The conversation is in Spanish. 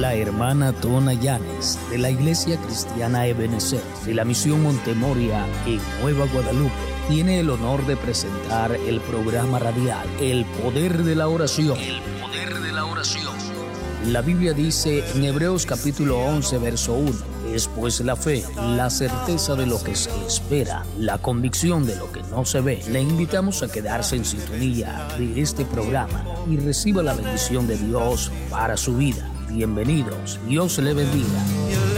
la hermana Tona Yanes de la Iglesia Cristiana Ebenezer de la Misión Montemoria en Nueva Guadalupe tiene el honor de presentar el programa radial El Poder de la Oración. El Poder de la Oración. La Biblia dice en Hebreos capítulo 11, verso 1, es pues la fe, la certeza de lo que se espera, la convicción de lo que no se ve. Le invitamos a quedarse en sintonía de este programa y reciba la bendición de Dios para su vida. Bienvenidos, Dios le bendiga.